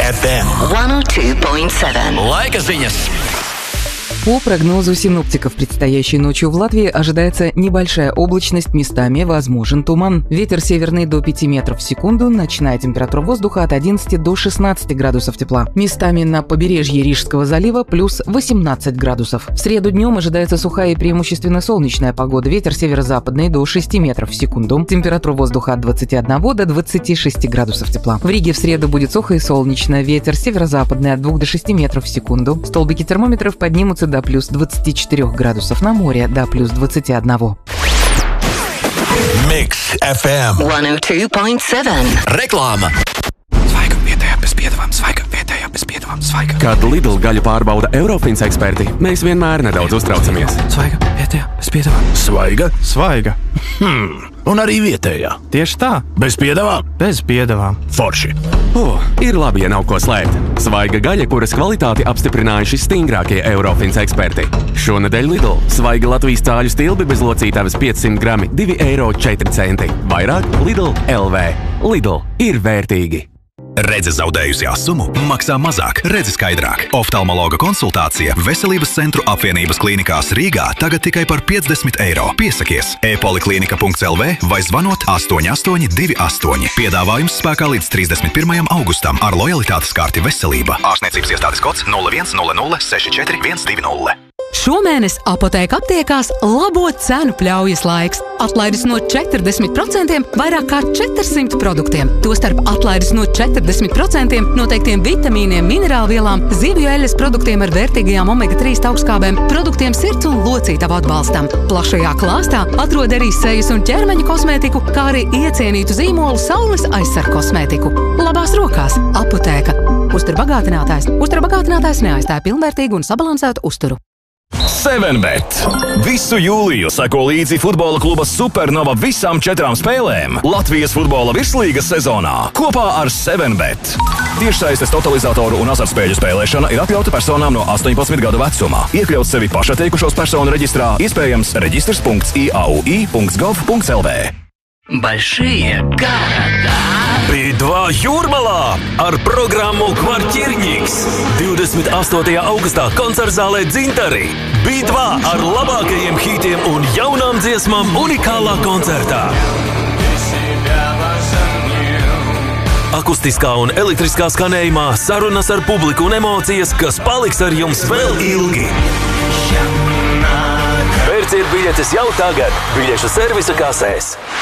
FM 102.7. Laika ziņas. По прогнозу синоптиков, предстоящей ночью в Латвии ожидается небольшая облачность, местами возможен туман. Ветер северный до 5 метров в секунду, ночная температура воздуха от 11 до 16 градусов тепла. Местами на побережье Рижского залива плюс 18 градусов. В среду днем ожидается сухая и преимущественно солнечная погода. Ветер северо-западный до 6 метров в секунду. Температура воздуха от 21 до 26 градусов тепла. В Риге в среду будет сухо и солнечно. Ветер северо-западный от 2 до 6 метров в секунду. Столбики термометров поднимутся до плюс 24 градусов, на море до плюс 21. Mix FM 102.7. Reklāma. Svaiga vietējā bez piedevām, svaiga vietējā bez piedevām, svaiga. Kad Lidl gaļu pārbauda Eurofins eksperti, mēs vienmēr nedaudz uztraucamies. Svaiga vietējā bez piedevām. Svaiga? Svaiga. Un arī vietējā. Tieši tā. Bez piedevām? Bez piedevām. Forši. Ir labi, ja nav ko slēpt. Svaiga gaļa, kuras kvalitāti apstiprinājuši stingrākie Eurofins eksperti. Šonedēļ Lidl svaiga Latvijas cāļu stilbi bez locītavas 500 grami 2,04 €. Vairāk Lidl LV. Lidl ir vērtīgi. Redzes zaudējusi asumu, maksā mazāk, redzi skaidrāk. Oftalmologa konsultācija Veselības centru apvienības klīnikās Rīgā tagad tikai par 50 €. Piesakies e-poliklinika.lv vai zvanot 8828. Piedāvājums spēkā līdz 31. augustam ar lojalitātes karti Veselība. Ārstniecības iestādes kods 0100 64 120. Šomēnes Apoteka aptiekās labo cenu pļaujas laiks. Atlaides no 40% vairāk kā 400 produktiem. Tostarp atlaides no 40% noteiktiem vitamīniem, minerālvielām, zivju eļas produktiem ar vērtīgajām omega-3 augstskābēm, produktiem sirds un locītavu atbalstam. Plašajā klāstā atrod arī sejas un ķermeņa kosmētiku, kā arī iecienītu zīmolu saules aizsargu kosmētiku. Labās rokās Apoteka. Uzturbagātinātājs neaizstāja pilnvērtīgu un sabalansētu uzturu. 7bet. Visu jūliju seko līdzi futbola kluba Supernova visām 4 spēlēm Latvijas futbola virslīgas sezonā kopā ar 7bet. Tiešsaistes totalizatoru un azartspēļu spēlēšana ir atļauta personām no 18 gadu vecuma. Iekļaut sevi pašatteikušos personu reģistrā, iespējams reģistrs.iau.gov.lv. Большие города. B2 Jūrmalā ar programmu Kvarķirņiks. 28. augustā koncertzālē Dzintari. B2 ar labākajiem hītiem un jaunām dziesmām unikālā koncertā. Akustiskā un elektriskā skanējumā sarunas ar publiku un emocijas, kas paliks ar jums vēl ilgi. Pērciet biļetes jau tagad, biļešu servisa kasēs.